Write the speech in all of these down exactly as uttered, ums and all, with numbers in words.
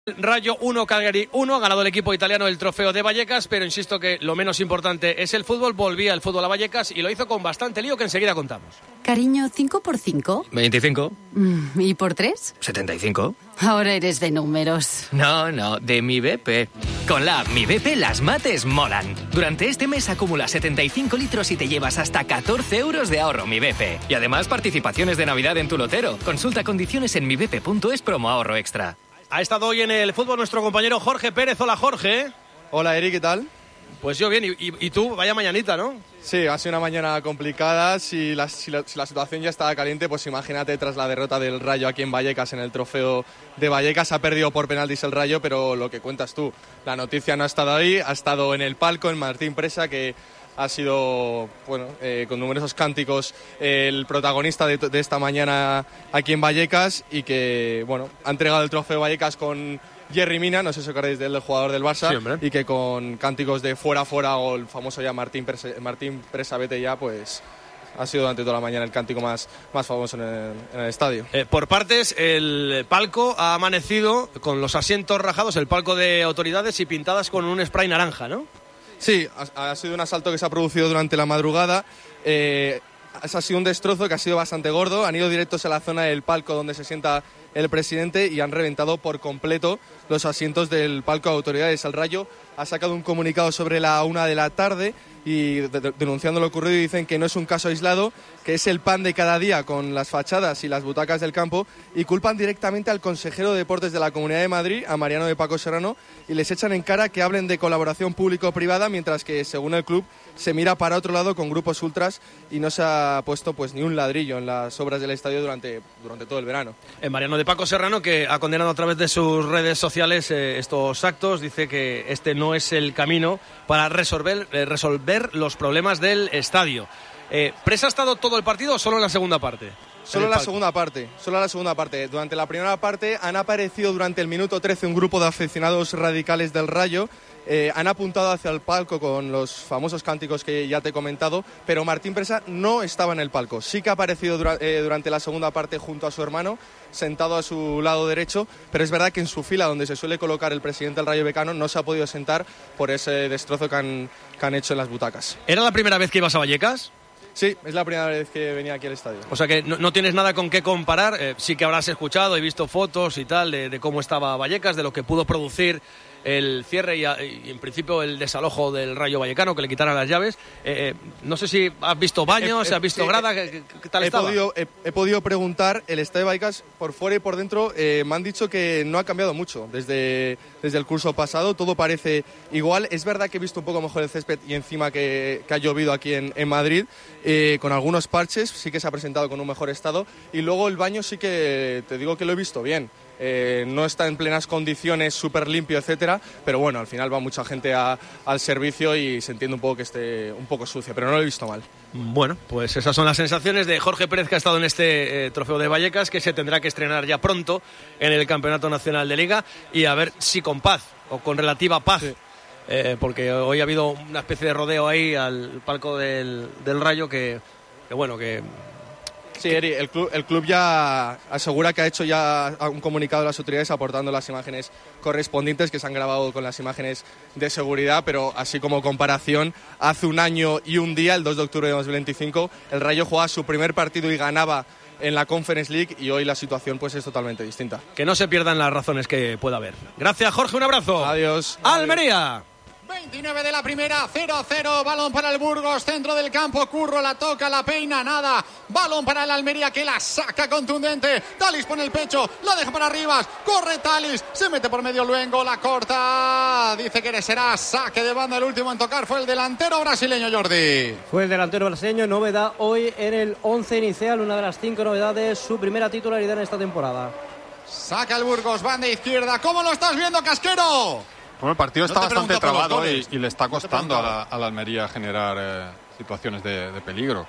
Rayo uno, Cagliari uno, ha ganado el equipo italiano el trofeo de Vallecas, pero insisto que lo menos importante es el fútbol. Volvía el fútbol a Vallecas y lo hizo con bastante lío que enseguida contamos. Cariño, ¿cinco por cinco? veinticinco. ¿Y por tres? setenta y cinco. Ahora eres de números. No, no, de Mi B P. Con la app Mi B P las mates molan. Durante este mes acumula setenta y cinco litros y te llevas hasta catorce euros de ahorro Mi B P. Y además participaciones de Navidad en tu lotero. Consulta condiciones en mi b p punto es promo ahorro extra. Ha estado hoy en el fútbol nuestro compañero Jorge Pérez. Hola, Jorge. Hola, Eri, ¿qué tal? Pues yo bien, y, y, y tú, vaya mañanita, ¿no? Sí, ha sido una mañana complicada. Si la, si, la, si la situación ya estaba caliente, pues imagínate tras la derrota del Rayo aquí en Vallecas, en el trofeo de Vallecas. Ha perdido por penaltis el Rayo, pero lo que cuentas tú, la noticia no ha estado ahí, ha estado en el palco, en Martín Presa, que ha sido, bueno, eh, con numerosos cánticos, eh, el protagonista de, de esta mañana aquí en Vallecas, y que, bueno, ha entregado el trofeo de Vallecas con Yerry Mina, no sé si os acordáis del jugador del Barça, sí, y que con cánticos de fuera, fuera, o el famoso ya Martín Presa, Martín Presa vete ya, pues ha sido durante toda la mañana el cántico más, más famoso en el, en el estadio. Eh, por partes, el palco ha amanecido con los asientos rajados, el palco de autoridades, y pintadas con un spray naranja, ¿no? Sí, ha, ha sido un asalto que se ha producido durante la madrugada. Eh, ha sido un destrozo que ha sido bastante gordo. Han ido directos a la zona del palco donde se sienta el presidente y han reventado por completo los asientos del palco de autoridades. El Rayo ha sacado un comunicado sobre la una de la tarde y de, de, denunciando lo ocurrido, y dicen que no es un caso aislado, que es el pan de cada día con las fachadas y las butacas del campo, y culpan directamente al consejero de Deportes de la Comunidad de Madrid, a Mariano de Paco Serrano, y les echan en cara que hablen de colaboración público-privada, mientras que, según el club, se mira para otro lado con grupos ultras y no se ha puesto pues ni un ladrillo en las obras del estadio durante, durante todo el verano. El Mariano de Paco Serrano, que ha condenado a través de sus redes sociales eh, estos actos, dice que este no es el camino para resolver, eh, resolver los problemas del estadio. Eh, ¿Presa ha estado todo el partido o solo en la segunda parte? Solo en la segunda parte, solo en la segunda parte. Durante la primera parte han aparecido durante el minuto trece un grupo de aficionados radicales del Rayo. Eh, han apuntado hacia el palco con los famosos cánticos que ya te he comentado, pero Martín Presa no estaba en el palco. Sí que ha aparecido dura, eh, durante la segunda parte junto a su hermano, sentado a su lado derecho, pero es verdad que en su fila, donde se suele colocar el presidente del Rayo Vallecano, no se ha podido sentar por ese destrozo que han, que han hecho en las butacas. ¿Era la primera vez que ibas a Vallecas? Sí, es la primera vez que venía aquí al estadio. O sea que no, no tienes nada con qué comparar. Eh, sí que habrás escuchado y visto fotos y tal de, de cómo estaba Vallecas, de lo que pudo producir el cierre y, y en principio el desalojo del Rayo Vallecano, que le quitaran las llaves. Eh, eh, no sé si has visto baños, si has visto sí, grada, ¿qué, qué tal he estaba? Podido, he, he podido preguntar, el estadio de Vallecas por fuera y por dentro, eh, me han dicho que no ha cambiado mucho desde, desde el curso pasado, todo parece igual. Es verdad que he visto un poco mejor el césped y encima que, que ha llovido aquí en, en Madrid, eh, con algunos parches, sí que se ha presentado con un mejor estado, y luego el baño sí que te digo que lo he visto bien. Eh, no está en plenas condiciones, súper limpio, etcétera, pero bueno, al final va mucha gente a, al servicio y se entiende un poco que esté un poco sucio, pero no lo he visto mal. Bueno, pues esas son las sensaciones de Jorge Pérez, que ha estado en este eh, trofeo de Vallecas, que se tendrá que estrenar ya pronto en el Campeonato Nacional de Liga, y a ver si con paz o con relativa paz. Sí. Eh, porque hoy ha habido una especie de rodeo ahí al palco del, del Rayo que, que bueno, que... Sí, Eri, el club, el club ya asegura que ha hecho ya un comunicado a las autoridades aportando las imágenes correspondientes que se han grabado con las imágenes de seguridad, pero así como comparación, hace un año y un día, el dos de octubre de dos mil veinticinco, el Rayo jugaba su primer partido y ganaba en la Conference League, y hoy la situación pues es totalmente distinta. Que no se pierdan las razones que pueda haber. Gracias, Jorge, un abrazo. Adiós. Almería. veintinueve de la primera, cero a cero, balón para el Burgos, centro del campo, Curro la toca, la peina, nada, balón para el Almería, que la saca contundente, Talis pone el pecho, la deja para Rivas, corre Talis, se mete por medio Luengo, la corta, dice que será saque de banda. El último en tocar fue el delantero brasileño, Jordi. Fue el delantero brasileño, novedad hoy en el once inicial, una de las cinco novedades, su primera titularidad en esta temporada. Saca el Burgos, banda izquierda, ¿cómo lo estás viendo, Casquero? Bueno, el partido está no bastante trabado y, y le está no costando a la, a la Almería generar eh, situaciones de, de peligro.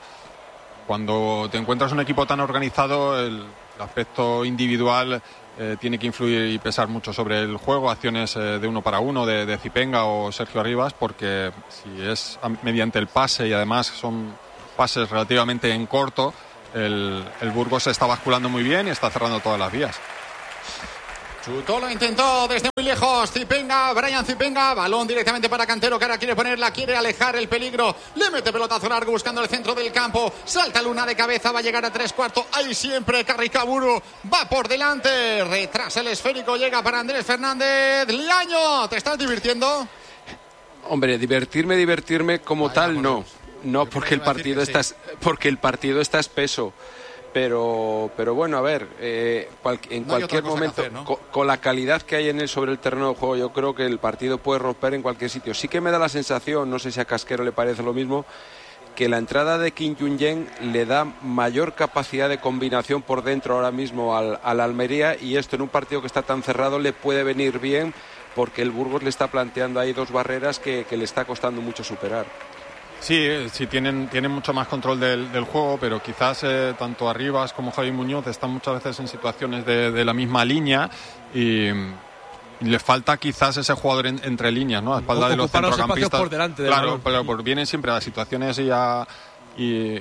Cuando te encuentras un equipo tan organizado, el, el aspecto individual eh, tiene que influir y pesar mucho sobre el juego, acciones eh, de uno para uno de, de Zipenga o Sergio Arribas, porque si es mediante el pase y además son pases relativamente en corto, el, el Burgos se está basculando muy bien y está cerrando todas las vías. Chutó, lo intentó desde muy lejos. Zipenga, Brian Zipenga. Balón directamente para Cantero, que ahora quiere ponerla, quiere alejar el peligro. Le mete pelotazo largo buscando el centro del campo. Salta Luna de cabeza, va a llegar a tres cuartos. Ahí siempre Carricaburu va por delante. Retrasa el esférico, llega para Andrés Fernández. Liaño, ¿te estás divirtiendo? Hombre, divertirme, divertirme como Vaya, tal, por no. Dios. No, Yo porque el pensaba decir partido que está, porque el partido está espeso. Pero, pero bueno, a ver, eh, cual, en No hay cualquier otra cosa momento, que hacer, ¿no? con, con la calidad que hay en él sobre el terreno de juego, yo creo que el partido puede romper en cualquier sitio. Sí que me da la sensación, no sé si a Casquero le parece lo mismo, que la entrada de Kim Jung-yen le da mayor capacidad de combinación por dentro ahora mismo al, al Almería, y esto en un partido que está tan cerrado le puede venir bien, porque el Burgos le está planteando ahí dos barreras que, que le está costando mucho superar. Sí, sí tienen, tienen mucho más control del, del juego, pero quizás eh, tanto Arribas como Javi Muñoz están muchas veces en situaciones de, de la misma línea y, y le falta quizás ese jugador en, entre líneas, ¿no? A espalda de los Ocupar los centrocampistas. espacios por delante del claro, balón. pero por, vienen siempre a situaciones y a, y,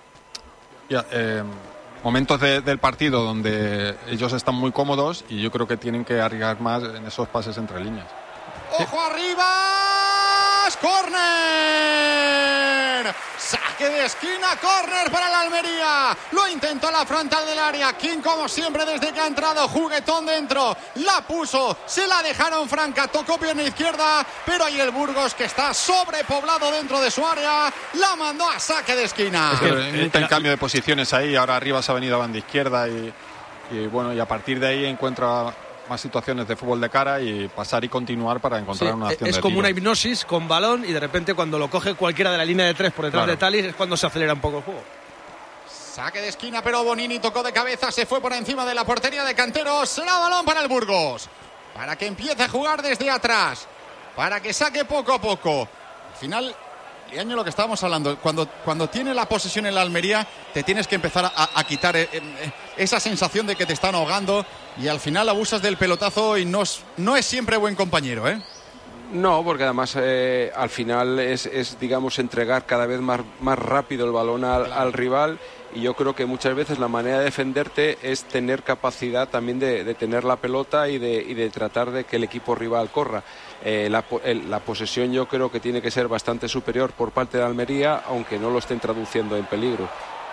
y a, eh, momentos de, del partido donde ellos están muy cómodos, y yo creo que tienen que arriesgar más en esos pases entre líneas. ¡Ojo Arribas! ¡Córner! Saque de esquina, córner para la Almería. Lo intentó a la frontal del área. King, como siempre, desde que ha entrado, juguetón dentro. La puso, se la dejaron franca. Tocó pierna izquierda, pero ahí el Burgos, que está sobrepoblado dentro de su área, la mandó a saque de esquina. Es que un intercambio de posiciones ahí. Ahora Arribas ha venido a banda izquierda y, y bueno, y a partir de ahí encuentra más situaciones de fútbol de cara y pasar y continuar para encontrar Sí, una acción es de como tiro. una hipnosis con balón, y de repente cuando lo coge cualquiera de la línea de tres por detrás Claro. de Talis es cuando se acelera un poco el juego. Saque de esquina, pero Bonini tocó de cabeza, se fue por encima de la portería de Cantero. Será balón para el Burgos, para que empiece a jugar desde atrás, para que saque poco a poco. Al final, Liaño, lo que estábamos hablando, cuando, cuando tiene la posesión en la Almería, te tienes que empezar a, a quitar eh, eh, esa sensación de que te están ahogando, y al final abusas del pelotazo y no es, no es siempre buen compañero, ¿eh? No, porque además eh, al final es, es, digamos, entregar cada vez más, más rápido el balón al, al rival, y yo creo que muchas veces la manera de defenderte es tener capacidad también de, de tener la pelota y de, y de tratar de que el equipo rival corra. Eh, la, el, la posesión yo creo que tiene que ser bastante superior por parte de Almería, aunque no lo estén traduciendo en peligro.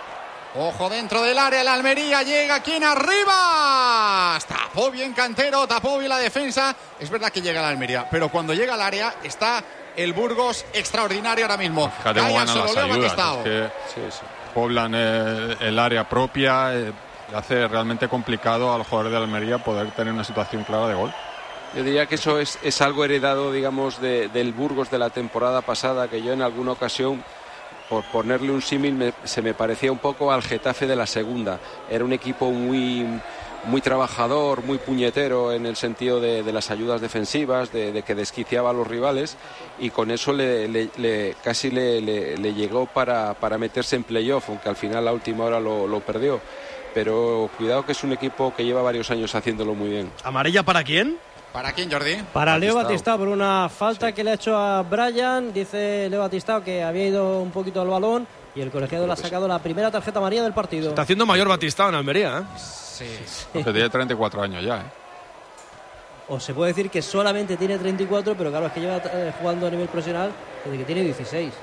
Ojo dentro del área, la Almería llega aquí en arriba. Tapó bien Cantero, tapó bien la defensa. Es verdad que llega la Almería, pero cuando llega al área está el Burgos extraordinario ahora mismo. Fíjate cómo ganan las ayudas, es que sí, sí. poblan eh, el área propia, eh, y hace realmente complicado a los jugadores de Almería poder tener una situación clara de gol. Yo diría que eso es, es algo heredado, digamos, de, del Burgos de la temporada pasada, que yo en alguna ocasión, por ponerle un símil, me, se me parecía un poco al Getafe de la segunda. Era un equipo muy, muy trabajador, muy puñetero en el sentido de, de las ayudas defensivas, de, de que desquiciaba a los rivales, y con eso le, le, le, casi le, le, le llegó para, para meterse en playoff, aunque al final a última hora lo, lo perdió. Pero cuidado, que es un equipo que lleva varios años haciéndolo muy bien. ¿Amarilla para quién? ¿Para quién, Jordi? Para Leo Batistao. Batistao, por una falta sí. que le ha hecho a Brian. Dice Leo Batistao que había ido un poquito al balón, y el colegiado le ha sacado la primera tarjeta amarilla del partido. Está haciendo mayor Batistao en Almería, ¿eh? Sí. Sí. Aunque tiene treinta y cuatro años ya, ¿eh? O se puede decir que solamente tiene treinta y cuatro, pero claro, es que lleva eh, jugando a nivel profesional desde que tiene dieciséis.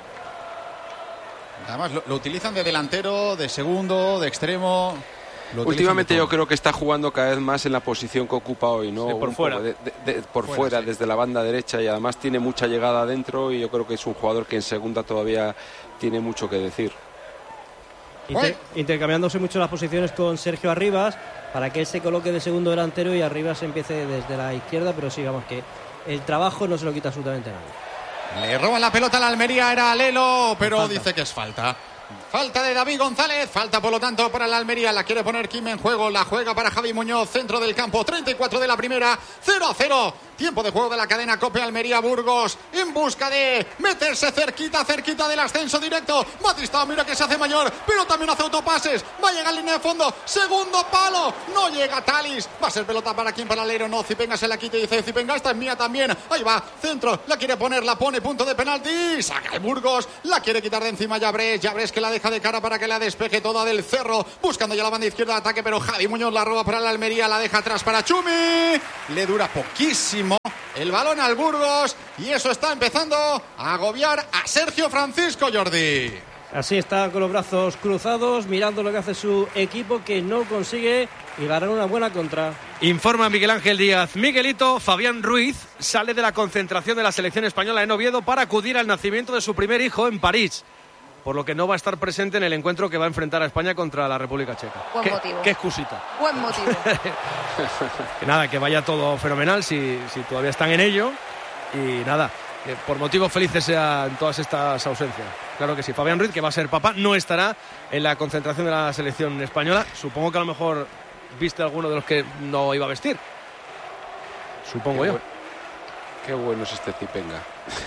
Además, lo, lo utilizan de delantero, de segundo, de extremo. Últimamente yo creo que está jugando cada vez más en la posición que ocupa hoy, ¿no? Sí, por Un fuera. poco de, de, de, por Fuera, fuera, sí. desde la banda derecha, y además tiene mucha llegada adentro, y yo creo que es un jugador que en segunda todavía tiene mucho que decir. Inter, intercambiándose mucho las posiciones con Sergio Arribas, para que él se coloque de segundo delantero y Arribas empiece desde la izquierda, pero sí, vamos, que el trabajo no se lo quita absolutamente nadie. Le roban la pelota a la Almería, era Lelo, pero Falta. dice que es falta. Falta de David González, falta por lo tanto para la Almería, la quiere poner Kim en juego, la juega para Javi Muñoz, centro del campo, treinta y cuatro de la primera, cero a cero Tiempo de juego de la cadena COPE Almería Burgos en busca de meterse cerquita, cerquita del ascenso directo. Batistao, mira que se hace mayor, pero también hace autopases. Va a llegar línea de fondo, segundo palo, no llega Talis. Va a ser pelota para quien, para Alero, no, Zipenga se la quita y dice, Zipenga, esta es mía también. Ahí va, centro, la quiere poner, la pone, punto de penalti, saca el Burgos, la quiere quitar de encima Llabres, Llabres que la deja de cara para que la despeje toda del Cerro, buscando ya la banda izquierda de ataque, pero Javi Muñoz la roba para la Almería, la deja atrás para Chumi, le dura poquísimo el balón al Burgos y eso está empezando a agobiar a Sergio Francisco, Jordi. Así está, con los brazos cruzados, mirando lo que hace su equipo, que no consigue y ganar una buena contra. Informa Miguel Ángel Díaz. Miguelito, Fabián Ruiz sale de la concentración de la selección española en Oviedo para acudir al nacimiento de su primer hijo en París, por lo que no va a estar presente en el encuentro que va a enfrentar a España contra la República Checa. Buen ¿Qué, motivo. qué excusita. Buen motivo. Que nada, que vaya todo fenomenal si, si todavía están en ello. Y nada, que por motivos felices sean todas estas ausencias. Claro que sí. Fabián Ruiz, que va a ser papá, no estará en la concentración de la selección española. Supongo que a lo mejor viste alguno de los que no iba a vestir. Supongo qué yo. Bu- qué bueno es este Zipenga.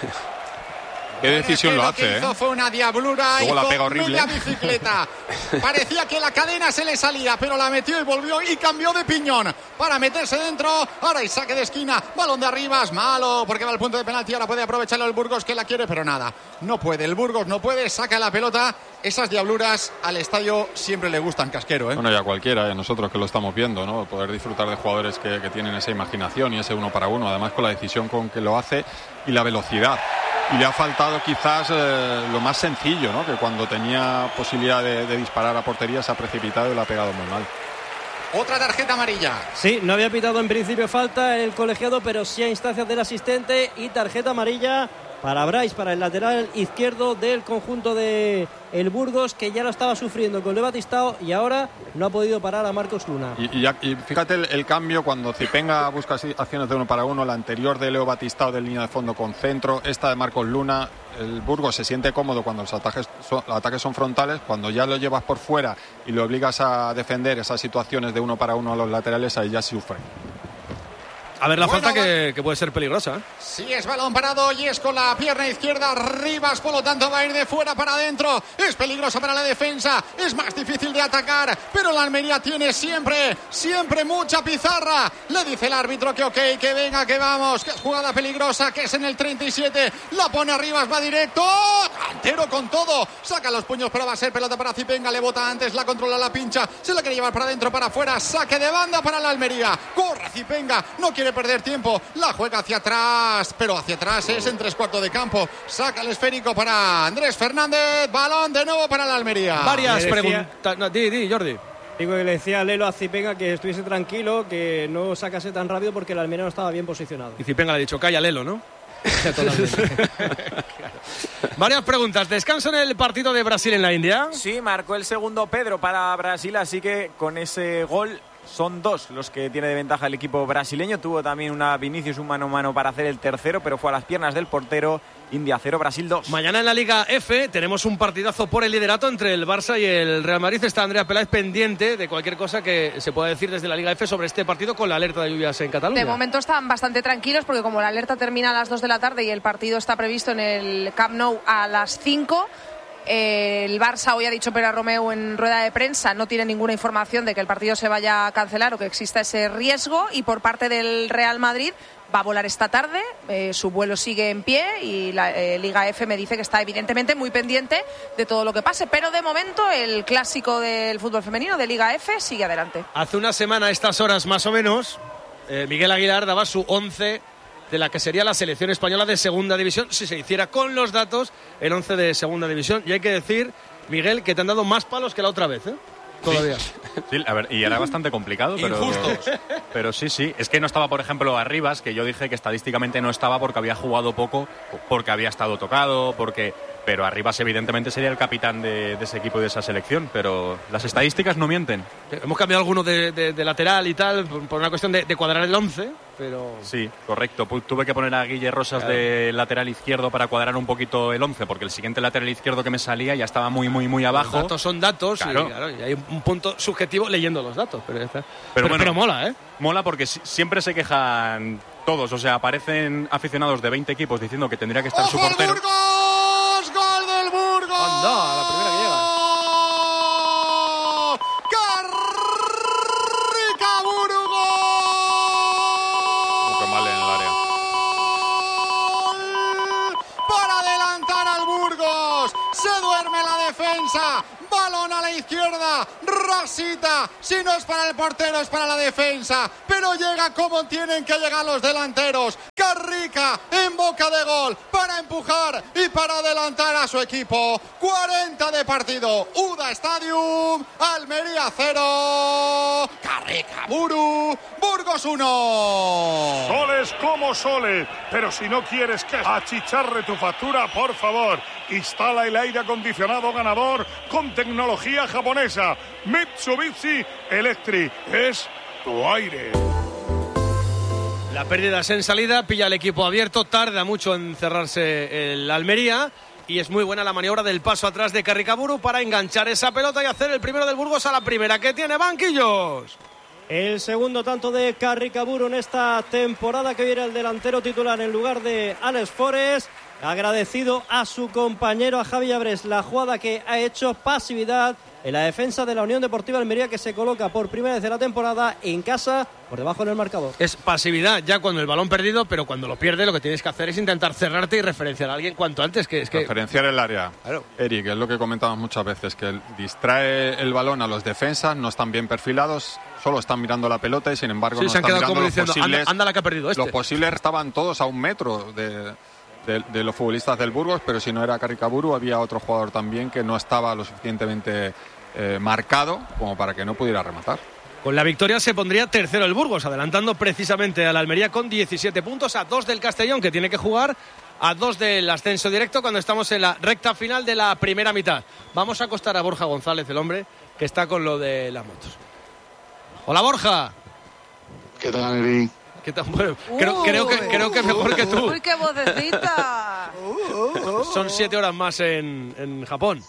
Qué decisión lo que hace, hizo ¿eh? fue una diablura, Luego la hizo pega horrible. media bicicleta. Parecía que la cadena se le salía, pero la metió y volvió y cambió de piñón para meterse dentro. Ahora hay saque de esquina, balón de arriba, es malo porque va al punto de penalti. Ahora puede aprovecharlo el Burgos, que la quiere, pero nada, no puede. El Burgos no puede, saca la pelota. Esas diabluras al estadio siempre le gustan, Casquero, ¿eh? Bueno, y a cualquiera, y a nosotros que lo estamos viendo, ¿no? Poder disfrutar de jugadores que, que tienen esa imaginación y ese uno para uno, además con la decisión con que lo hace y la velocidad. Y le ha faltado quizás eh, lo más sencillo, ¿no? Que cuando tenía posibilidad de, de disparar a portería se ha precipitado y lo ha pegado muy mal. Otra tarjeta amarilla. Sí, no había pitado en principio falta el colegiado, pero sí a instancias del asistente, y tarjeta amarilla para Brais, para el lateral izquierdo del conjunto de el Burgos, que ya lo estaba sufriendo con Leo Batistao y ahora no ha podido parar a Marcos Luna. Y, y, ya- y fíjate el, el cambio cuando Zipenga busca así acciones de uno para uno, la anterior de Leo Batistao de línea de fondo con centro, esta de Marcos Luna. El Burgos se siente cómodo cuando los ataques son, los ataques son frontales, cuando ya lo llevas por fuera y lo obligas a defender esas situaciones de uno para uno a los laterales, ahí ya sufre. A ver la Bueno, falta que, que puede ser peligrosa, ¿eh? Sí, es balón parado y es con la pierna izquierda. Rivas, por lo tanto, va a ir de fuera para adentro. Es peligroso para la defensa. Es más difícil de atacar. Pero la Almería tiene siempre, siempre mucha pizarra. Le dice el árbitro que ok, que venga, que vamos. Que es jugada peligrosa, que es en el treinta y siete. La pone a Rivas, va directo. Cantero con todo. Saca los puños, pero va a ser pelota para Zipenga. Le bota antes, la controla, la pincha. Se la quiere llevar para adentro, para afuera. Saque de banda para la Almería. Corre Zipenga. No quiere perder tiempo, la juega hacia atrás, pero hacia atrás es en tres cuartos de campo. Saca el esférico para Andrés Fernández, balón de nuevo para la Almería. Varias Le decía- preguntas. No, di, di, Jordi. Digo que le decía a Lelo a Zipenga que estuviese tranquilo, que no sacase tan rápido porque el Almería no estaba bien posicionado. Y Zipenga le ha dicho, calla, Lelo, ¿no? Varias preguntas. ¿Descanso en el partido de Brasil en la India? Sí, marcó el segundo Pedro para Brasil, así que con ese gol son dos los que tiene de ventaja el equipo brasileño. Tuvo también una Vinicius, un mano a mano para hacer el tercero, pero fue a las piernas del portero. India cero, Brasil dos. Mañana en la Liga F tenemos un partidazo por el liderato entre el Barça y el Real Madrid. Está Andrea Peláez pendiente de cualquier cosa que se pueda decir desde la Liga F sobre este partido con la alerta de lluvias en Cataluña. De momento están bastante tranquilos porque como la alerta termina a las dos de la tarde y el partido está previsto en el Camp Nou a las cinco, eh, el Barça hoy ha dicho Pere Romeu en rueda de prensa no tiene ninguna información de que el partido se vaya a cancelar o que exista ese riesgo, y por parte del Real Madrid va a volar esta tarde, eh, su vuelo sigue en pie y la eh, Liga F me dice que está evidentemente muy pendiente de todo lo que pase, pero de momento el clásico del fútbol femenino de Liga F sigue adelante. Hace una semana a estas horas más o menos, eh, Miguel Aguilar daba su once de la que sería la selección española de segunda división si se hiciera con los datos el once de segunda división. Y hay que decir, Miguel, que te han dado más palos que la otra vez, ¿eh? Todavía. Sí, a ver, y era bastante complicado, pero... Injustos. Pero sí, sí. Es que no estaba, por ejemplo, Arribas, que yo dije que estadísticamente no estaba porque había jugado poco, porque había estado tocado, porque... Pero Arribas evidentemente sería el capitán de, de ese equipo y de esa selección, pero las estadísticas no mienten. Hemos cambiado algunos de, de, de lateral y tal, por, por una cuestión de, de cuadrar el once, pero... Sí, correcto. Pu- Tuve que poner a Guille Rosas Claro. de lateral izquierdo para cuadrar un poquito el once, porque el siguiente lateral izquierdo que me salía ya estaba muy, muy, muy abajo. Los datos son datos, Claro. y, claro, y hay un punto subjetivo leyendo los datos, pero, ya está. Pero pero, bueno, pero mola, ¿eh? Mola porque si- siempre se quejan Todos, o sea, aparecen aficionados de veinte equipos diciendo que tendría que estar su portero. ¡Burgos! ¡Gol del Burgos! ¡Anda! La primera que llega. ¡Carrica Burgos! Como que mal en el área. Para adelantar al Burgos. Se duerme la defensa. Balón a la izquierda, Rasita, si no es para el portero es para la defensa, pero llega como tienen que llegar los delanteros. Carrica en boca de gol para empujar y para adelantar a su equipo. cuarenta de partido, Uda Stadium, Almería cero, Carrica Buru, Burgos uno. Soles como soles, pero si no quieres que achicharre tu factura, por favor, instala el aire acondicionado ganador con tecnología japonesa. Mitsubishi Electric es tu aire. La pérdida es en salida, pilla el equipo abierto, tarda mucho en cerrarse el Almería y es muy buena la maniobra del paso atrás de Carricaburu para enganchar esa pelota y hacer el primero del Burgos a la primera que tiene banquillos. El segundo tanto de Carricaburu en esta temporada, que viene el delantero titular en lugar de Alex Forest. Agradecido a su compañero, a Javi Abres, la jugada que ha hecho, pasividad en la defensa de la Unión Deportiva Almería, que se coloca por primera vez de la temporada en casa, por debajo en el marcador. Es pasividad ya cuando el balón perdido, pero cuando lo pierde lo que tienes que hacer es intentar cerrarte y referenciar a alguien cuanto antes. Que es que... Referenciar el área. Claro. Eric, es lo que comentamos muchas veces, que distrae el balón a los defensas, no están bien perfilados, solo están mirando la pelota y sin embargo sí, no se han están quedado mirando como los diciendo, posibles, anda, anda la que ha perdido este. Los posibles estaban todos a un metro de... De, de los futbolistas del Burgos, pero si no era Carricaburu había otro jugador también que no estaba lo suficientemente eh, marcado como para que no pudiera rematar. Con la victoria se pondría tercero el Burgos, adelantando precisamente al Almería con diecisiete puntos, a dos del Castellón, que tiene que jugar, a dos del ascenso directo cuando estamos en la recta final de la primera mitad. Vamos a acostar a Borja González, el hombre que está con lo de las motos. Hola, Borja. ¿Qué tal, Eric? ¿Qué tal? Bueno, creo, creo, que, creo que mejor que tú. ¡Uy, qué vocecita! Son siete horas más en, en Japón.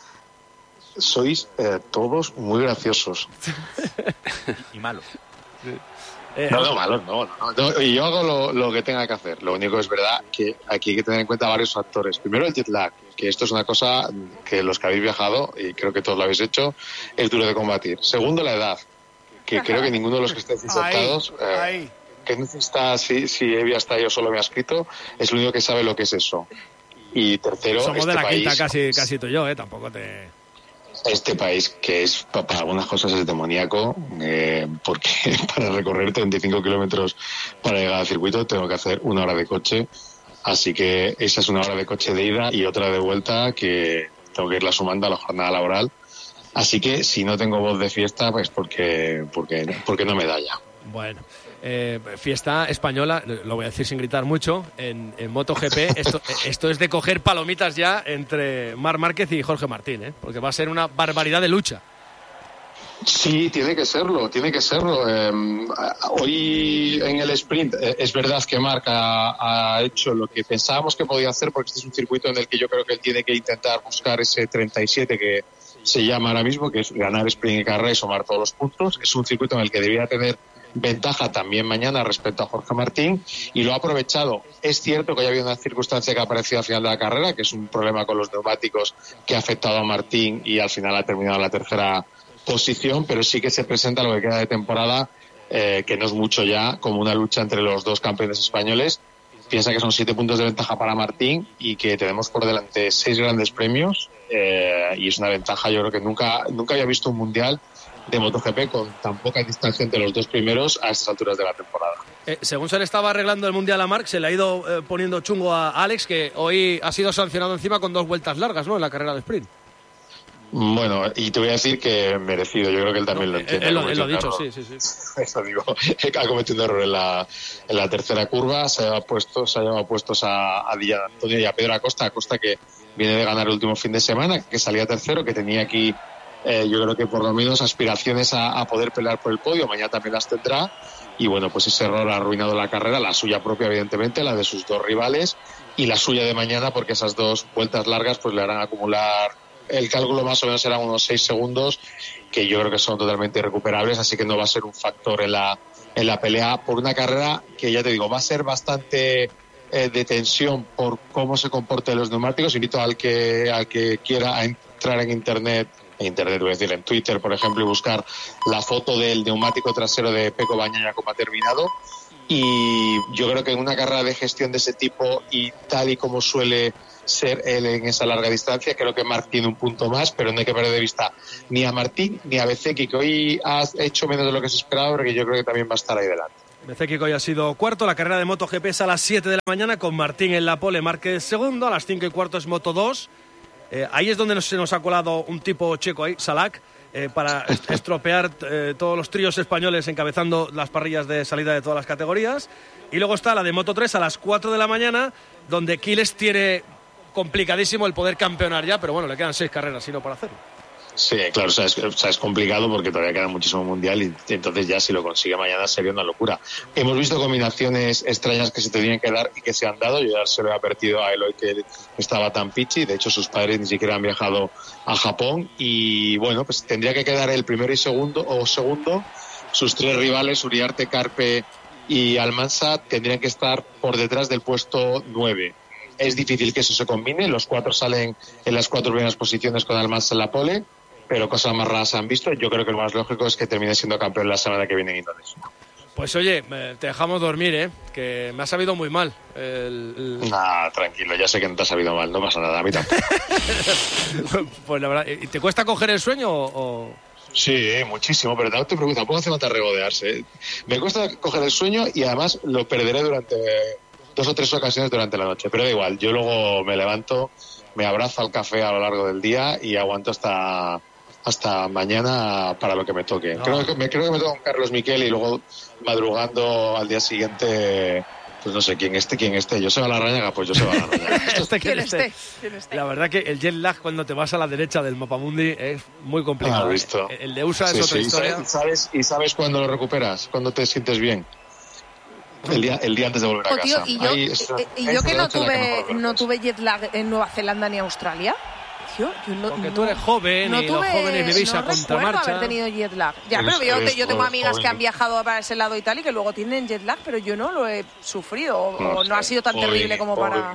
Sois eh, todos muy graciosos. y, y malos. Sí. Eh, no, no, malos, no. no, no. Y yo hago lo, lo que tenga que hacer. Lo único es verdad que aquí hay que tener en cuenta varios factores. Primero, el jet lag, que esto es una cosa que los que habéis viajado, y creo que todos lo habéis hecho, es duro de combatir. Segundo, la edad, que creo que ninguno de los que estáis insertados... Ahí, eh, ahí. que no está, si, si Evi hasta yo solo me ha escrito, es el único que sabe lo que es eso. Y tercero, somos este de la país, quinta casi, casi tú y yo, ¿eh? Tampoco te... Este país, que es para algunas cosas es demoníaco, eh, porque para recorrer treinta y cinco kilómetros para llegar al circuito tengo que hacer una hora de coche, así que esa es una hora de coche de ida y otra de vuelta que tengo que irla sumando a la jornada laboral. Así que si no tengo voz de fiesta, pues porque, porque, porque no me da ya. Bueno, eh, fiesta española, lo voy a decir sin gritar mucho, en, en MotoGP. Esto, esto es de coger palomitas ya entre Marc Márquez y Jorge Martín, ¿eh? Porque va a ser una barbaridad de lucha. Sí, tiene que serlo, tiene que serlo. Eh, hoy en el sprint eh, es verdad que Marc ha, ha hecho lo que pensábamos que podía hacer, porque este es un circuito en el que yo creo que él tiene que intentar buscar ese treinta y siete que se llama ahora mismo, que es ganar sprint y carrera y sumar todos los puntos. Es un circuito en el que debía tener ventaja también mañana respecto a Jorge Martín y lo ha aprovechado. Es cierto que ya había una circunstancia que ha aparecido al final de la carrera, que es un problema con los neumáticos que ha afectado a Martín y al final ha terminado en la tercera posición, pero sí que se presenta lo que queda de temporada, eh, que no es mucho ya, como una lucha entre los dos campeones españoles. Piensa que son siete puntos de ventaja para Martín y que tenemos por delante seis grandes premios, eh, y es una ventaja. Yo creo que nunca, nunca había visto un mundial de MotoGP con tan poca distancia entre los dos primeros a estas alturas de la temporada. Eh, según se le estaba arreglando el mundial a Marc, se le ha ido eh, poniendo chungo a Alex, que hoy ha sido sancionado encima con dos vueltas largas, ¿no?, en la carrera de sprint. Bueno, y te voy a decir que merecido. Yo creo que él también no, lo entiende. Él, él lo ha dicho, sí, sí, sí. Eso digo. Ha cometido un error en la, en la tercera curva. Se ha puesto, se ha llevado puestos a, a Di Antonio y a Pedro Acosta. Acosta, que viene de ganar el último fin de semana, que salía tercero, que tenía aquí, eh, yo creo que por lo menos aspiraciones a, a poder pelear por el podio. Mañana también las tendrá. Y bueno, pues ese error ha arruinado la carrera, la suya propia, evidentemente, la de sus dos rivales, y la suya de mañana, porque esas dos vueltas largas pues le harán acumular. El cálculo más o menos serán unos seis segundos, que yo creo que son totalmente irrecuperables, así que no va a ser un factor en la en la pelea por una carrera que, ya te digo, va a ser bastante eh, de tensión por cómo se comporten los neumáticos. Invito al que, al que quiera a entrar en internet, en internet voy a decir, en Twitter, por ejemplo, y buscar la foto del neumático trasero de Pecco Bagnaia como ha terminado. Y yo creo que en una carrera de gestión de ese tipo y tal y como suele ser él en esa larga distancia, creo que Marc tiene un punto más, pero no hay que perder de vista ni a Martín ni a Bezzecchi, que hoy ha hecho menos de lo que se esperaba, porque yo creo que también va a estar ahí delante. Bezzecchi, que hoy ha sido cuarto. La carrera de MotoGP es a las siete de la mañana con Martín en la pole, Márquez segundo. A las cinco y cuarto es Moto dos. Eh, ahí es donde nos, se nos ha colado un tipo checo ahí, Salak, eh, para estropear eh, todos los tríos españoles encabezando las parrillas de salida de todas las categorías. Y luego está la de Moto tres a las cuatro de la mañana, donde Quiles tiene complicadísimo el poder campeonar ya, pero bueno, le quedan seis carreras sino para hacerlo. Sí, claro, o sea, es, o sea, es complicado porque todavía queda muchísimo mundial y entonces ya si lo consigue mañana sería una locura. Hemos visto combinaciones extrañas que se tenían que dar y que se han dado. Yo ya se lo he advertido a Eloy que estaba tan pichi, de hecho sus padres ni siquiera han viajado a Japón y bueno, pues tendría que quedar el primero y segundo o segundo. Sus tres rivales, Uriarte, Carpe y Almansa, tendrían que estar por detrás del puesto nueve. Es difícil que eso se combine, los cuatro salen en las cuatro primeras posiciones con Almansa en la pole, pero cosas más raras se han visto. Yo creo que lo más lógico es que termine siendo campeón la semana que viene en Indonesia. Pues oye, te dejamos dormir, ¿eh? Que me ha sabido muy mal. El, el... Nah, tranquilo, ya sé que no te ha sabido mal, no pasa nada, a mí tampoco. Pues la verdad, ¿te cuesta coger el sueño o...? Sí, muchísimo, pero no te preocupes, tampoco hace falta regodearse, ¿eh? Me cuesta coger el sueño y además lo perderé durante dos o tres ocasiones durante la noche, pero da igual, yo luego me levanto, me abrazo al café a lo largo del día y aguanto hasta hasta mañana para lo que me toque. No. Creo que me creo que me toca con Carlos Miquel y luego madrugando al día siguiente, pues no sé quién esté, quién esté. Yo se va a la Rañaga, pues yo se va a la Rañaga. este, ¿Quién esté? ¿Quién esté? La verdad que el jet lag cuando te vas a la derecha del mapamundi es muy complicado. Ah, visto. El, el de U S A sí, es otra sí. historia. ¿Y sabes, ¿Y sabes cuándo lo recuperas? ¿Cuándo te sientes bien? El día, el día antes de volver a oh, tío, casa. Y yo, Ahí, eso, y, y yo que no tuve, que no, no tuve jet lag en Nueva Zelanda ni Australia. Yo, yo no, Porque no, tú eres joven no y tuve, los jóvenes vivís no a contramarcha. No recuerdo haber tenido jet lag. Ya, eres, pero yo, eres, yo tengo amigas joven. que han viajado para ese lado y tal y que luego tienen jet lag, pero yo no lo he sufrido o no, o no ha sido tan joven, terrible como joven. para...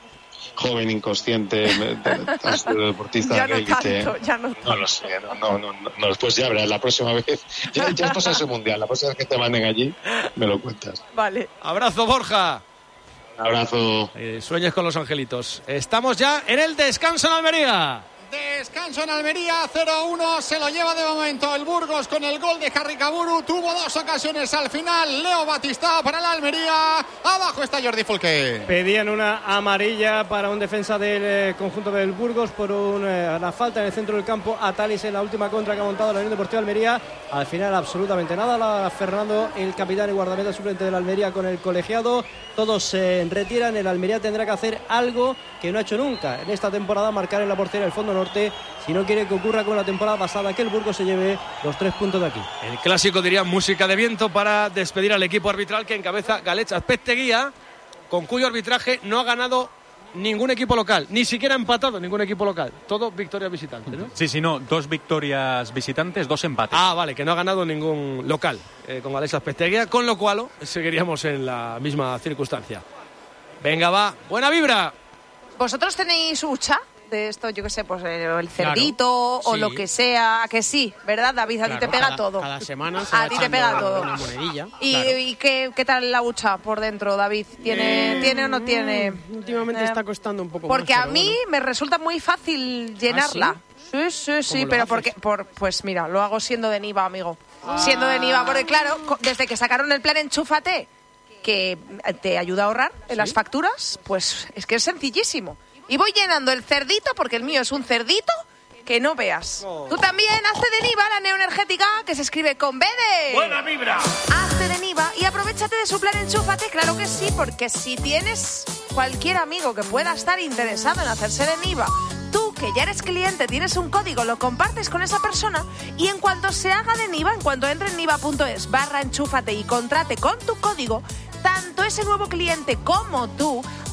Joven, inconsciente, has sido deportista ya de élite. No, ya no, no lo sé, no, no, no, no, después ya verás, la próxima vez, ya, ya has pasado ese mundial, la próxima vez que te manden allí, me lo cuentas. Vale. Abrazo, Borja. Un abrazo. Eh, sueñes con los angelitos. Estamos ya en el descanso en Almería. Descanso en Almería, cero a uno, se lo lleva de momento el Burgos con el gol de Harry Kaburu, tuvo dos ocasiones al final, Leo Batista para la Almería, abajo está Jordi Fulque. Pedían una amarilla para un defensa del eh, conjunto del Burgos por una eh, falta en el centro del campo a Talis en la última contra que ha montado la Unión Deportiva de Almería. Al final absolutamente nada, la Fernando, el capitán y guardameta suplente de la Almería con el colegiado, todos se retiran, el Almería tendrá que hacer algo que no ha hecho nunca en esta temporada, marcar en la portería del fondo norte si no quiere que ocurra como la temporada pasada, que el Burgos se lleve los tres puntos de aquí. El clásico, diría, música de viento para despedir al equipo arbitral que encabeza Galech Azpeitia, con cuyo arbitraje no ha ganado ningún equipo local, ni siquiera ha empatado ningún equipo local, todo victorias visitantes, ¿no? Sí, sí, no, dos victorias visitantes, dos empates. Ah, vale, que no ha ganado ningún local eh, con Galech Azpeitia, con lo cual seguiríamos en la misma circunstancia. Venga, va, buena vibra. ¿Vosotros tenéis hucha? De esto, yo qué sé, pues el cerdito, claro, o sí, lo que sea, que sí, ¿verdad, David? A claro, ti te pega cada, todo. Cada semana se a ti te pega todo. Una monedilla. ¿Y, claro. ¿y qué, qué tal la hucha por dentro, David? ¿Tiene, eh, ¿tiene o no tiene? Últimamente eh, está costando un poco porque más. Porque a mí bueno. me resulta muy fácil llenarla. ¿Ah, sí, sí, sí, sí pero porque, por, pues mira, lo hago siendo de Niva, amigo. Ah. Siendo de Niva, porque claro, desde que sacaron el plan Enchúfate, que te ayuda a ahorrar en ¿sí? las facturas, pues es que es sencillísimo. Y voy llenando el cerdito, porque el mío es un cerdito que no veas. Oh. Tú también, hazte de Niva, la neoenergética, que se escribe con B de... ¡Buena vibra! Hazte de Niva y aprovechate de su plan Enchúfate, claro que sí, porque si tienes cualquier amigo que pueda estar interesado en hacerse de Niva, tú, que ya eres cliente, tienes un código, lo compartes con esa persona y en cuanto se haga de Niva, en cuanto entre en niva.es barra enchúfate y contrate con tu código, tanto ese nuevo cliente como tú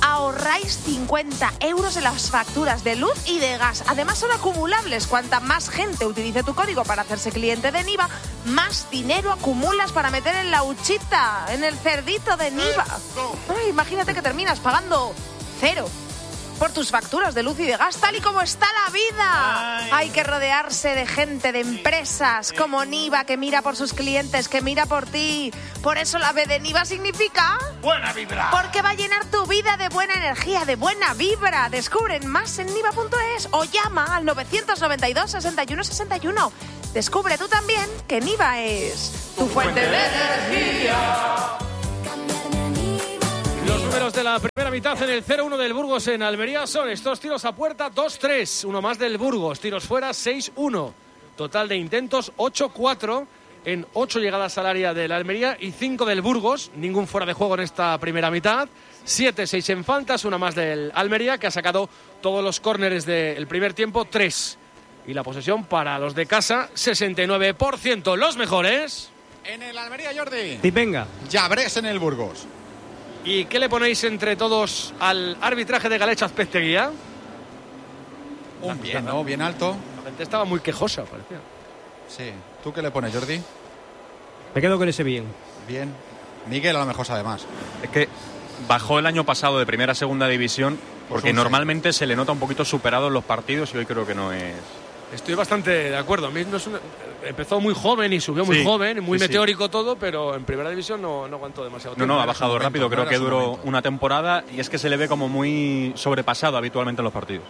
ahorráis cincuenta euros en las facturas de luz y de gas. Además son acumulables. Cuanta más gente utilice tu código para hacerse cliente de Niva, más dinero acumulas para meter en la huchita, en el cerdito de Niva. Ay, imagínate que terminas pagando cero por tus facturas de luz y de gas, tal y como está la vida. Ay. Hay que rodearse de gente, de empresas como Niva, que mira por sus clientes, que mira por ti. Por eso la B de Niva significa... ¡buena vibra! Porque va a llenar tu vida de buena energía, de buena vibra. Descubren más en niva punto es o llama al novecientos noventa y dos, sesenta y uno sesenta y uno. Descubre tú también que Niva es tu fuente de energía. Los números de la primera mitad en el cero uno del Burgos en Almería son estos: tiros a puerta dos tres, uno más del Burgos, tiros fuera seis uno, total de intentos ocho cuatro en ocho llegadas al área del Almería y cinco del Burgos, ningún fuera de juego en esta primera mitad, siete seis en faltas, una más del Almería, que ha sacado todos los córneres del primer tiempo, tres, y la posesión para los de casa sesenta y nueve por ciento. Los mejores en el Almería, Jordi. Sí, venga. Llabrés en el Burgos. ¿Y qué le ponéis entre todos al arbitraje de Galecha Azpeitia? Un bien, ¿no? Bien alto. La gente estaba muy quejosa, parecía. Sí. ¿Tú qué le pones, Jordi? Me quedo con ese bien. Bien. Miguel a lo mejor sabe más. Es que bajó el año pasado de primera a segunda división porque Pues normalmente se le nota un poquito superado en los partidos y hoy creo que no es... Estoy bastante de acuerdo. A mí no es una... Empezó muy joven y subió muy sí, joven, muy sí, meteórico sí. todo, pero en primera división no, no aguantó demasiado no, tiempo. No, no, ha bajado momento, rápido. Creo no que su duró momento. una temporada y es que se le ve como muy sobrepasado habitualmente en los partidos.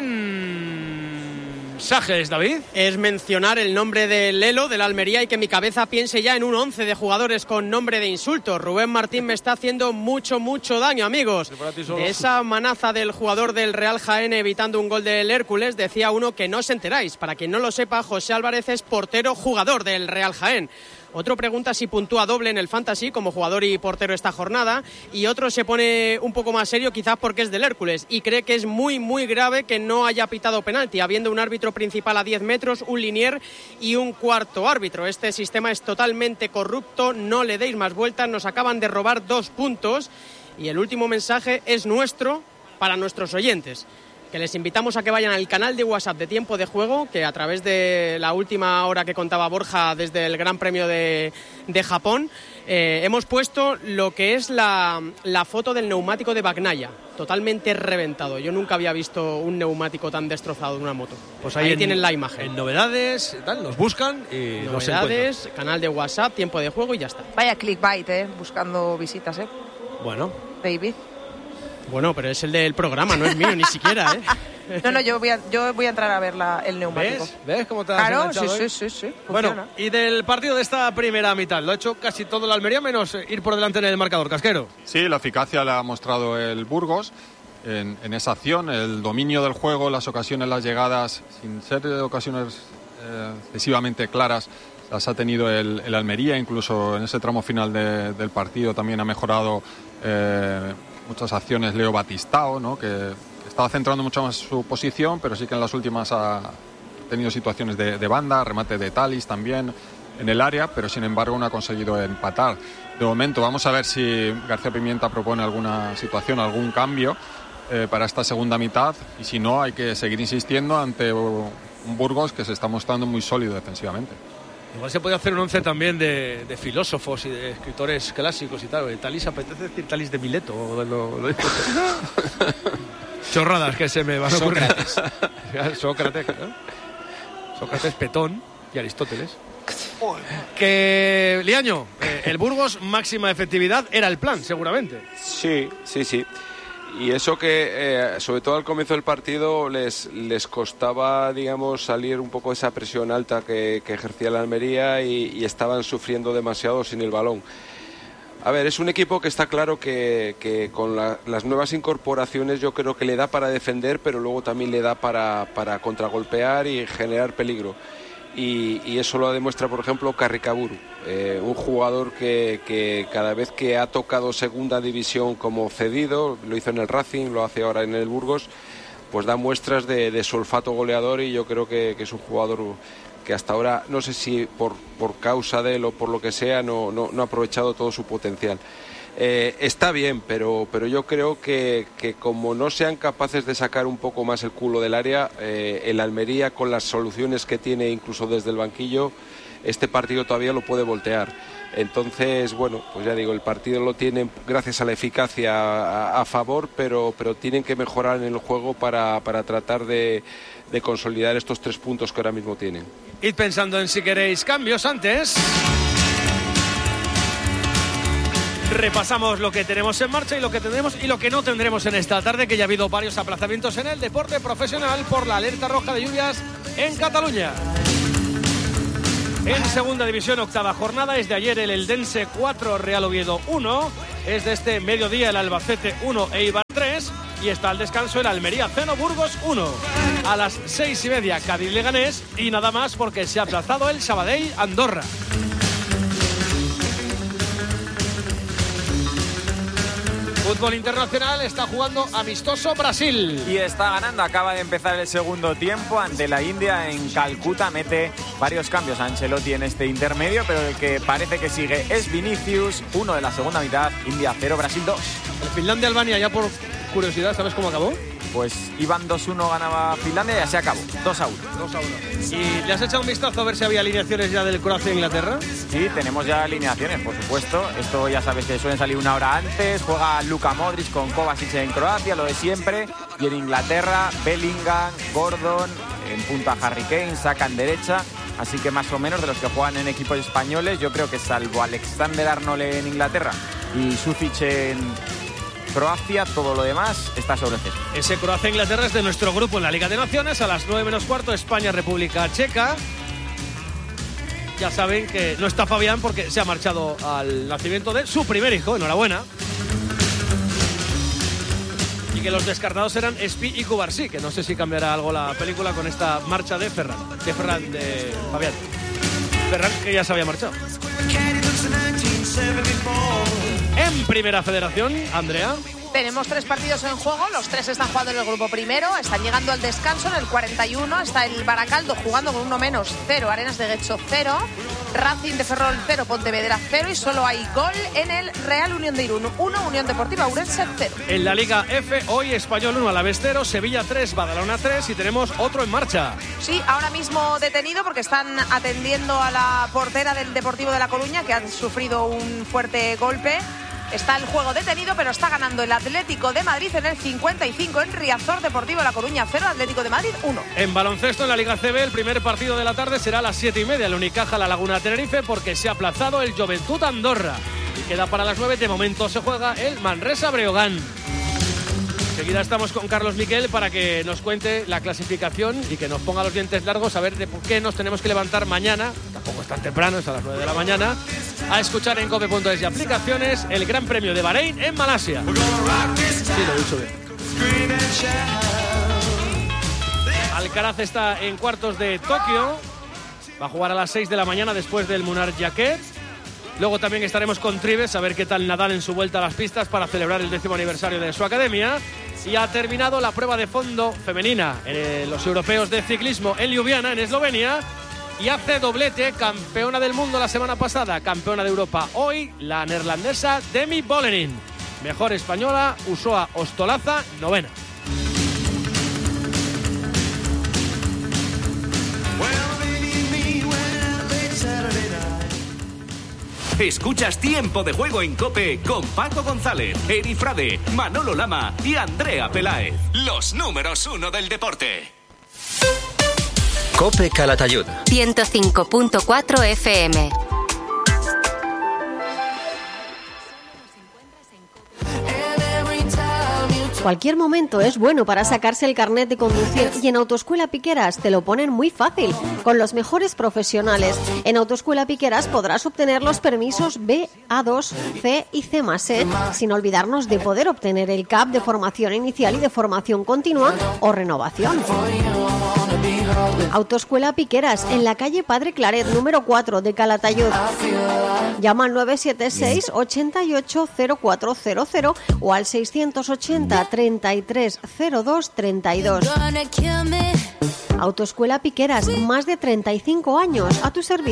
Mensajes, David. Es mencionar el nombre de Lelo, del Almería, y que mi cabeza piense ya en un once de jugadores con nombre de insulto. Rubén Martín me está haciendo mucho, mucho daño, amigos. De esa manaza del jugador del Real Jaén evitando un gol del Hércules, decía uno que no os enteráis. Para quien no lo sepa, José Álvarez es portero jugador del Real Jaén. Otro pregunta si puntúa doble en el Fantasy como jugador y portero esta jornada, y otro se pone un poco más serio quizás porque es del Hércules y cree que es muy muy grave que no haya pitado penalti, habiendo un árbitro principal a diez metros, un linier y un cuarto árbitro. Este sistema es totalmente corrupto, no le deis más vueltas, nos acaban de robar dos puntos. Y el último mensaje es nuestro para nuestros oyentes, que les invitamos a que vayan al canal de WhatsApp de Tiempo de Juego, que a través de la última hora que contaba Borja desde el Gran Premio de, de Japón, eh, hemos puesto lo que es la, la foto del neumático de Bagnaia, totalmente reventado. Yo nunca había visto un neumático tan destrozado de una moto. Pues ahí, ahí en, tienen la imagen. En novedades, tal, nos buscan y nos encuentran. Novedades, canal de WhatsApp, Tiempo de Juego y ya está. Vaya clickbait, ¿eh? Buscando visitas, ¿eh? Bueno. David. Bueno, pero es el del programa, no es mío ni siquiera, ¿eh? No, no, yo voy a, yo voy a entrar a ver la, el neumático. ¿Ves? ¿Ves cómo te has Claro, sí, enganchado, sí, eh? sí, sí. Bueno, y del partido de esta primera mitad, lo ha hecho casi todo el Almería, menos ir por delante en el marcador, Casquero. Sí, la eficacia la ha mostrado el Burgos en, en esa acción, el dominio del juego, las ocasiones, las llegadas, sin ser ocasiones eh, excesivamente claras, las ha tenido el, el Almería, incluso en ese tramo final de, del partido también ha mejorado eh, muchas acciones Leo Batistao, ¿no? Que estaba centrando mucho más su posición, pero sí que en las últimas ha tenido situaciones de, de banda, remate de Talis también en el área, pero sin embargo no ha conseguido empatar. De momento vamos a ver si García Pimienta propone alguna situación, algún cambio eh, para esta segunda mitad, y si no hay que seguir insistiendo ante un Burgos que se está mostrando muy sólido defensivamente. Igual se puede hacer un once también de, de filósofos y de escritores clásicos y tal. Talis, apetece decir Talis de Mileto. O de lo, lo Chorradas que se me van a ocurrir. Sócrates. Sócrates, ¿no? Sócrates, Petón y Aristóteles. Que, Liaño, eh, el Burgos, máxima efectividad, era el plan, seguramente. Sí, sí, sí. Y eso que, eh, sobre todo al comienzo del partido, les, les costaba, digamos, salir un poco de esa presión alta que, que ejercía la Almería y, y estaban sufriendo demasiado sin el balón. A ver, es un equipo que está claro que, que con la, las nuevas incorporaciones yo creo que le da para defender, pero luego también le da para, para contragolpear y generar peligro. Y, y eso lo demuestra, por ejemplo, Carricaburu, eh, un jugador que, que cada vez que ha tocado segunda división como cedido, lo hizo en el Racing, lo hace ahora en el Burgos, pues da muestras de, de su olfato goleador, y yo creo que, que es un jugador que hasta ahora, no sé si por, por causa de él o por lo que sea, no, no, no ha aprovechado todo su potencial. Eh, está bien, pero, pero yo creo que, que como no sean capaces de sacar un poco más el culo del área, eh, el Almería con las soluciones que tiene incluso desde el banquillo, este partido todavía lo puede voltear. Entonces, bueno, pues ya digo, el partido lo tienen gracias a la eficacia a, a favor, pero, pero tienen que mejorar en el juego para, para tratar de, de consolidar estos tres puntos que ahora mismo tienen. Id pensando en si queréis cambios antes. Repasamos lo que tenemos en marcha y lo que tendremos y lo que no tendremos en esta tarde, que ya ha habido varios aplazamientos en el deporte profesional por la alerta roja de lluvias en Cataluña. En segunda división, octava jornada, es de ayer el Eldense cuatro, Real Oviedo uno, es de este mediodía el Albacete uno, Eibar tres, y está al descanso el Almería cero, Burgos uno. A las seis y media, Cádiz Leganés, y nada más porque se ha aplazado el Sabadell Andorra. Fútbol internacional, está jugando amistoso Brasil. Y está ganando, acaba de empezar el segundo tiempo ante la India en Calcuta. Mete varios cambios a Ancelotti en este intermedio, pero el que parece que sigue es Vinicius, uno de la segunda mitad, India cero, Brasil dos. El Finlandia-Albania, ya por curiosidad, ¿sabes cómo acabó? Pues iban dos uno, ganaba Finlandia y ya se acabó, dos a uno. dos a uno. ¿Y le has echado un vistazo a ver si había alineaciones ya del Croacia-Inglaterra? Sí, tenemos ya alineaciones, por supuesto. Esto ya sabes que suelen salir una hora antes. Juega Luka Modric con Kovacic en Croacia, lo de siempre. Y en Inglaterra, Bellingham, Gordon, en punta Harry Kane, Saka en derecha. Así que más o menos de los que juegan en equipos españoles, yo creo que salvo Alexander-Arnold en Inglaterra y Sucic en Croacia, todo lo demás está sobre el césped. Ese Croacia-Inglaterra es de nuestro grupo en la Liga de Naciones. A las nueve menos cuarto, España-República Checa. Ya saben que no está Fabián porque se ha marchado al nacimiento de su primer hijo. Enhorabuena. Y que los descartados eran Espi y Cubarsí, que no sé si cambiará algo la película con esta marcha de Ferran. De Ferran, de Fabián. Ferran, que ya se había marchado. En Primera Federación, Andrea. Tenemos tres partidos en juego, los tres están jugando en el grupo primero, están llegando al descanso en el cuarenta y uno, está el Baracaldo jugando con uno menos, cero, Arenas de Guecho cero, Racing de Ferrol cero, Pontevedra cero y solo hay gol en el Real Unión de Irún uno, Unión Deportiva Ourense cero. En la Liga F, hoy Español uno, Alavés cero, Sevilla tres, Badalona tres y tenemos otro en marcha. Sí, ahora mismo detenido porque están atendiendo a la portera del Deportivo de La Coruña, que han sufrido un fuerte golpe. Está el juego detenido, pero está ganando el Atlético de Madrid en el cincuenta y cinco en Riazor, Deportivo de La Coruña cero, Atlético de Madrid uno. En baloncesto, en la Liga C B, el primer partido de la tarde será a las siete y media, el Unicaja La Laguna Tenerife, porque se ha aplazado el Joventut Andorra. Y queda para las nueve, de momento se juega el Manresa Breogán. Enseguida estamos con Carlos Miquel para que nos cuente la clasificación y que nos ponga los dientes largos a ver de por qué nos tenemos que levantar mañana, tampoco es tan temprano, es a las nueve de la mañana, a escuchar en cope punto es y aplicaciones el Gran Premio de Bahrein en Malasia. Sí, lo he dicho bien. Alcaraz está en cuartos de Tokio, va a jugar a las seis de la mañana después del Munar Jaquet. Luego también estaremos con Tribes a ver qué tal Nadal en su vuelta a las pistas para celebrar el décimo aniversario de su academia. Y ha terminado la prueba de fondo femenina en los europeos de ciclismo en Ljubljana, en Eslovenia. Y hace doblete, campeona del mundo la semana pasada, campeona de Europa hoy, la neerlandesa Demi Bollenin. Mejor española, Usoa Ostolaza, novena. Escuchas Tiempo de Juego en COPE con Paco González, Eri Frade, Manolo Lama y Andrea Peláez. Los números uno del deporte. COPE Calatayud. ciento cinco punto cuatro F M. Cualquier momento es bueno para sacarse el carnet de conducir y en Autoescuela Piqueras te lo ponen muy fácil, con los mejores profesionales. En Autoescuela Piqueras podrás obtener los permisos B, A dos, C y C más E, sin olvidarnos de poder obtener el C A P de formación inicial y de formación continua o renovación. Autoescuela Piqueras, en la calle Padre Claret, número cuatro de Calatayud. Llama al nueve siete seis, ochenta y ocho, cero cuatro cero cero o al seiscientos ochenta, treinta y tres, cero dos, treinta y dos. Autoescuela Piqueras, más de treinta y cinco años a tu servicio.